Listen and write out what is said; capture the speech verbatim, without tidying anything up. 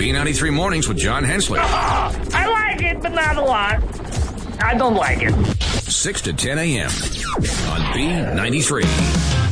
B ninety-three Mornings with John Hensley. Oh, I like it, but not a lot. I don't like it. six to ten a.m. on B ninety-three.